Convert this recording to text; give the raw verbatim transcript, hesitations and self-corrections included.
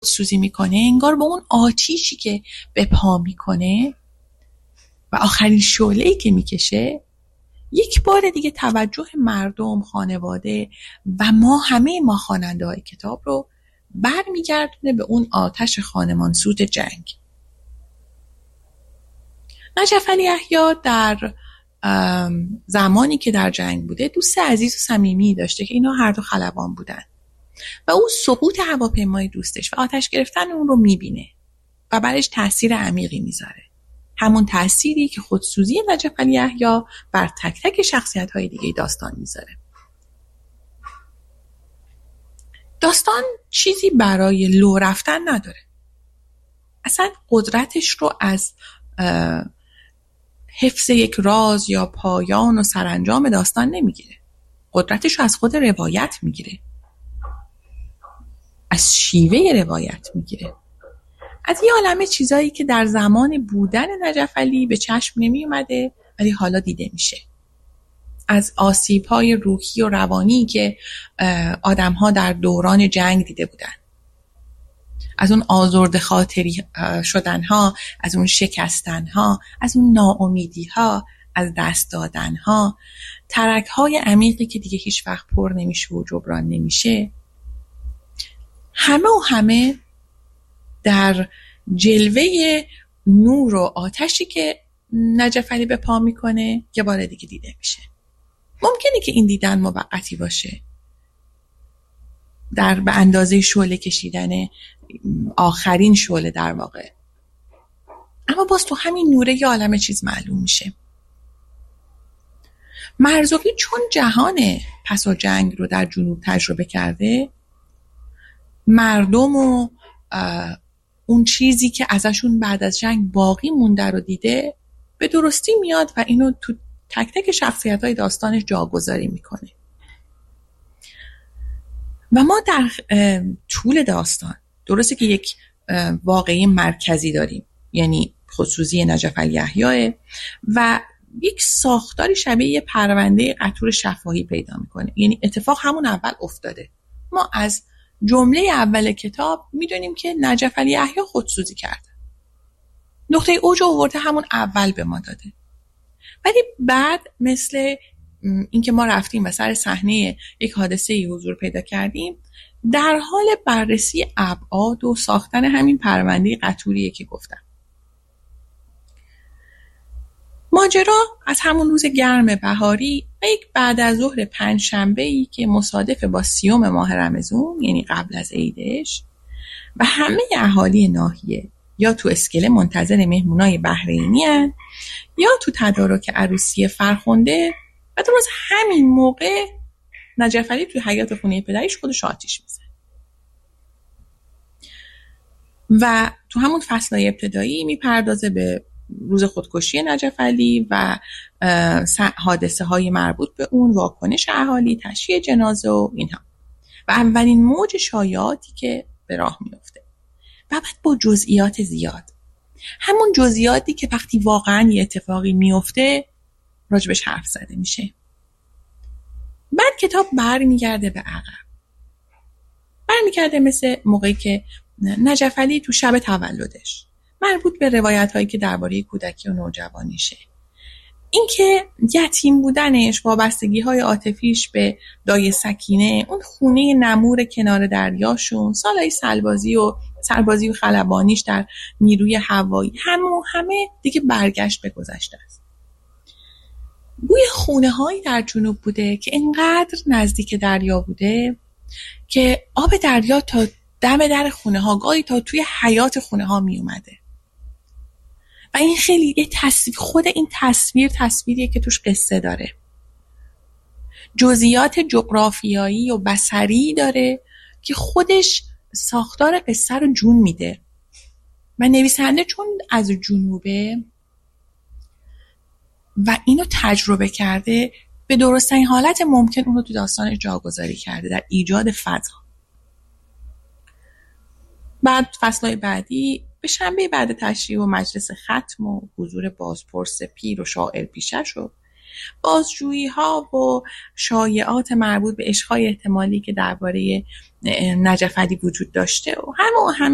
خودسوزی میکنه، انگار به اون آتیشی که به پا میکنه و آخرین شعله‌ای که میکشه، یک بار دیگه توجه مردم، خانواده و ما همه ما خواننده های کتاب رو برمیگردونه به اون آتش خانمانسوز جنگ. نجف علی یحیی در زمانی که در جنگ بوده دوست عزیز و صمیمی داشته که اینا هر دو خلبان بودن و او سقوط هواپیمای دوستش و آتش گرفتن اون رو میبینه و برش تأثیر عمیقی میذاره، همون تأثیری که خودسوزی نجف علی یحیی بر تک تک شخصیت‌های دیگه داستان میذاره. داستان چیزی برای لو رفتن نداره، اصلا قدرتش رو از حفظ یک راز یا پایان و سرانجام داستان نمیگیره، قدرتش رو از خود روایت میگیره، از شیوه روایت میگیره، از یه عالمه چیزایی که در زمان بودن نجف علی به چشم نمی اومده ولی حالا دیده میشه، از آسیب‌های روحی و روانی که آدم‌ها در دوران جنگ دیده بودن، از اون آزرده خاطری شدن‌ها، از اون شکستن‌ها، از اون ناامیدی‌ها، از دست دادن‌ها، ترک‌های عمیقی که دیگه هیچ وقت پر نمیشه و جبران نمیشه. همه و همه در جلوه نور و آتشی که نجف علی به پا میکنه یه بار دیگه دیده میشه. ممکنه که این دیدن موقتی باشه، در به اندازه شعله کشیدن آخرین شعله در واقع، اما باز تو همین نوره یه عالمه چیز معلوم میشه. مرزوقی چون جهان پس از جنگ رو در جنوب تجربه کرده، مردم و اون چیزی که ازشون بعد از جنگ باقی مونده رو دیده، به درستی میاد و اینو تو تک تک شخصیت‌های داستانش جاگذاری میکنه. و ما در طول داستان درسته که یک واقعی مرکزی داریم، یعنی خودسوزی نجف علی یحیی، و یک ساختاری شبیه یه پرونده قطور شفاهی پیدا میکنه، یعنی اتفاق همون اول افتاده. ما از جمله اول کتاب میدونیم که نجف علی یحیی خودسوزی کرده، نقطه اوج آورده همون اول به ما داده، ولی بعد مثل اینکه ما رفتیم و سر صحنه یک حادثه‌ای حضور پیدا کردیم، در حال بررسی ابعاد و ساختن همین پرونده قطوریه که گفتم. ماجرا از همون روز گرم بهاری و یک بعد از ظهر پنجشنبه‌ای که مصادف با سیوم ماه رمضان، یعنی قبل از عیدش، و همه اهالی ناحیه یا تو اسکله منتظر مهمونای بحرینی هن یا تو تدارک عروسی فرخنده، و درست همین موقع نجف علی تو حیاط خونه پدریش خودش آتیش میزنه. و تو همون فصلای ابتدایی میپردازه به روز خودکشی نجف علی و حادثه های مربوط به اون، واکنش اهالی، تشییع جنازه و اینها، و اولین موج شایعاتی که به راه میفته، و بعد با جزئیات زیاد، همون جزئیاتی که وقتی واقعا یه اتفاقی میفته راجبش حرف زده میشه. بعد کتاب برمیگرده به عقب، برمیگرده مثل موقعی که نجف علی تو شب تولدش، مربوط به روایت هایی که درباره کودکی و نوجوانیشه، این که یتیم بودنش، وابستگی های عاطفیش به دایه سکینه، اون خونه نمور کنار دریاشون، سالهای سربازی و سربازی و خلبانیش در نیروی هوایی، همه و همه دیگه برگشت به گذشته است. بوی خونه هایی در جنوب بوده که اینقدر نزدیک دریا بوده که آب دریا تا دم در خونه ها، گاهی تا توی حیاط خونه ها می اومده. و این خیلی یه تصویر، خود این تصویر تصویریه که توش قصه داره، جزئیات جغرافیایی و بصری داره که خودش ساختار قصه رو جون میده. و نویسنده چون از جنوبه و اینو تجربه کرده، به درستین حالت ممکن اونو تو داستانش جاگذاری کرده در ایجاد فضا. بعد فصلهای بعدی به شنبه بعد تشریح و مجلس ختم و حضور بازپرس پیر و شاعر پیشش و بازجویی ها و شایعات مربوط به عشق‌های احتمالی که درباره نجف علی وجود داشته و همه و همه